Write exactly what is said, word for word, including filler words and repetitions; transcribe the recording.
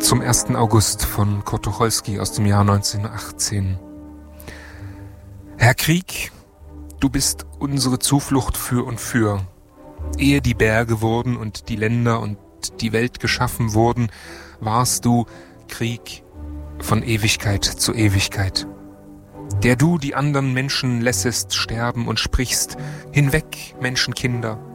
Zum ersten August von Kurt Tucholsky aus dem Jahr neunzehnhundertachtzehn. Herr Krieg, du bist unsere Zuflucht für und für. Ehe die Berge wurden und die Länder und die Welt geschaffen wurden, warst du, Krieg, von Ewigkeit zu Ewigkeit. Der du die anderen Menschen lässest sterben und sprichst, hinweg, Menschenkinder,